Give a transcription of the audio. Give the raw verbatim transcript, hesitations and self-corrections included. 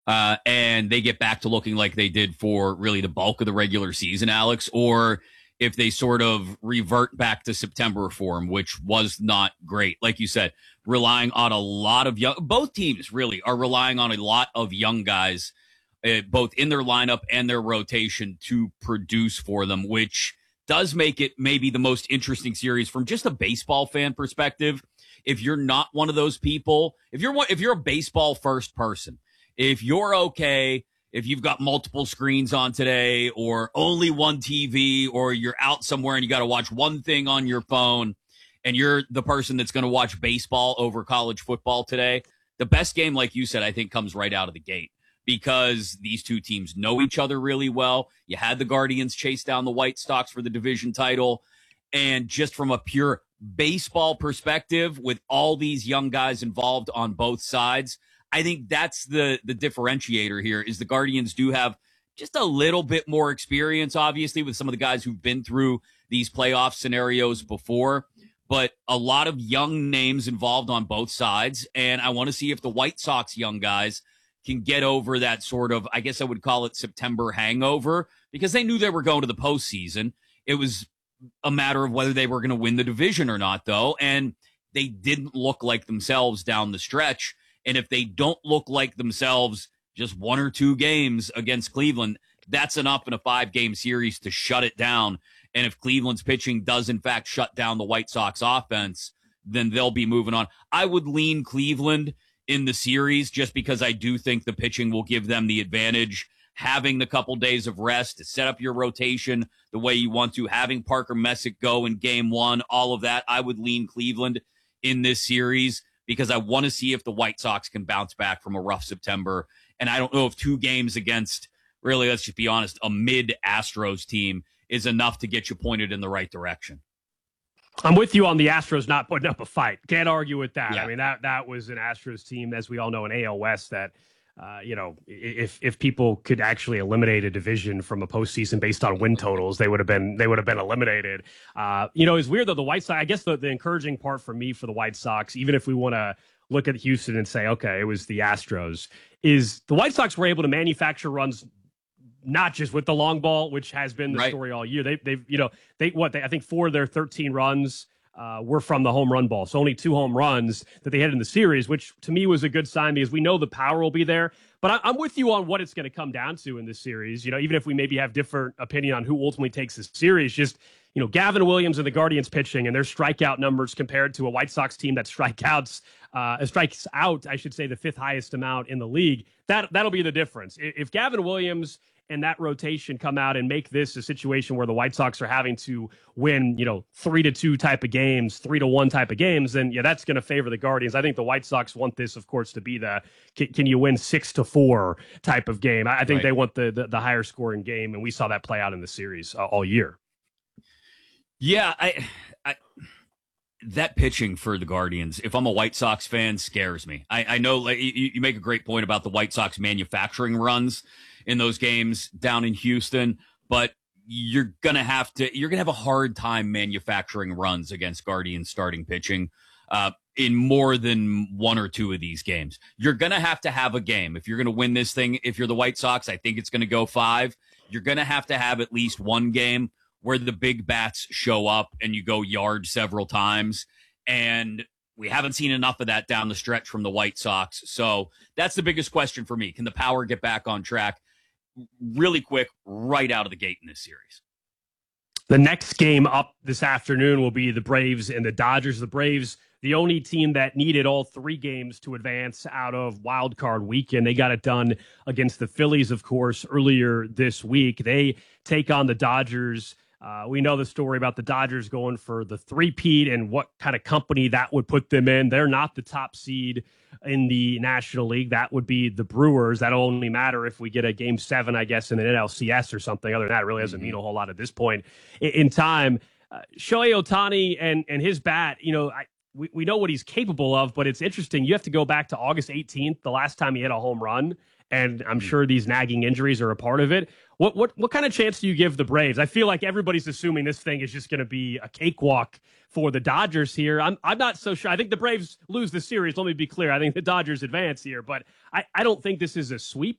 uh, and they get back to looking like they did for really the bulk of the regular season, Alex, or if they sort of revert back to September form, which was not great. Like you said, relying on a lot of young, both teams really are relying on a lot of young guys, uh, both in their lineup and their rotation to produce for them, which does make it maybe the most interesting series from just a baseball fan perspective. If you're not one of those people, if you're one, if you're a baseball first person, if you're okay, if you've got multiple screens on today or only one T V, or you're out somewhere and you got to watch one thing on your phone and you're the person that's going to watch baseball over college football today, the best game, like you said, I think comes right out of the gate because these two teams know each other really well. You had the Guardians chase down the White Sox for the division title. And just from a pure baseball perspective, with all these young guys involved on both sides, I think that's the the differentiator here is the Guardians do have just a little bit more experience, obviously, with some of the guys who've been through these playoff scenarios before, but a lot of young names involved on both sides. And I want to see if the White Sox young guys can get over that sort of, I guess I would call it September hangover, because they knew they were going to the postseason. It was a matter of whether they were going to win the division or not, though. And they didn't look like themselves down the stretch. And if they don't look like themselves just one or two games against Cleveland, that's enough in a five-game series to shut it down. And if Cleveland's pitching does, in fact, shut down the White Sox offense, then they'll be moving on. I would lean Cleveland in the series just because I do think the pitching will give them the advantage. Having the couple days of rest to set up your rotation the way you want to, having Parker Messick go in game one, all of that, I would lean Cleveland in this series, because I want to see if the White Sox can bounce back from a rough September. And I don't know if two games against, really, let's just be honest, a mid-Astros team is enough to get you pointed in the right direction. I'm with you on the Astros not putting up a fight. Can't argue with that. Yeah. I mean, that that was an Astros team, as we all know, in A L West that, uh, you know, if if people could actually eliminate a division from a postseason based on win totals, they would have been they would have been eliminated. Uh, you know, it's weird though. The White Sox, I guess the, the encouraging part for me for the White Sox, even if we want to look at Houston and say, okay, it was the Astros, is the White Sox were able to manufacture runs, not just with the long ball, which has been the Right. story all year. They, they've, you know, they what they I think four of their thirteen runs uh, were from the home run ball. So only two home runs that they had in the series, which to me was a good sign because we know the power will be there. But I, I'm with you on what it's going to come down to in this series. You know, even if we maybe have different opinion on who ultimately takes this series, just, you know, Gavin Williams and the Guardians pitching and their strikeout numbers compared to a White Sox team that strikeouts, uh, strikes out, I should say, the fifth highest amount in the league. That that'll be the difference. If Gavin Williams and that rotation come out and make this a situation where the White Sox are having to win, you know, three to two type of games, three to one type of games, then yeah, that's going to favor the Guardians. I think the White Sox want this, of course, to be the can, can you win six to four type of game. I, I think right. they want the, the the higher scoring game, and we saw that play out in the series uh, all year. Yeah, I, I that pitching for the Guardians, if I'm a White Sox fan, scares me. I, I know like, you, you make a great point about the White Sox manufacturing runs in those games down in Houston, but you're going to have to, you're going to have a hard time manufacturing runs against Guardians starting pitching uh, in more than one or two of these games. You're going to have to have a game. If you're going to win this thing, if you're the White Sox, I think it's going to go five. You're going to have to have at least one game where the big bats show up and you go yard several times. And we haven't seen enough of that down the stretch from the White Sox. So that's the biggest question for me. Can the power get back on track really quick right out of the gate in this series? The next game up this afternoon will be the Braves and the Dodgers. The Braves, the only team that needed all three games to advance out of wild card weekend. They got it done against the Phillies, of course, earlier this week. They take on the Dodgers. Uh, we know the story about the Dodgers going for the three-peat and what kind of company that would put them in. They're not the top seed in the National League. That would be the Brewers. That'll only matter if we get a game seven, I guess, in an N L C S or something. Other than that, it really doesn't mm-hmm. mean a whole lot at this point in, in time. Uh, Shohei Ohtani and, and his bat, you know, I, we, we know what he's capable of, but it's interesting. You have to go back to August eighteenth, the last time he hit a home run. and I'm sure these nagging injuries are a part of it. What what what kind of chance do you give the Braves? I feel like everybody's assuming this thing is just going to be a cakewalk for the Dodgers here. I'm I'm not so sure. I think the Braves lose the series. Let me be clear. I think the Dodgers advance here, but I, I don't think this is a sweep.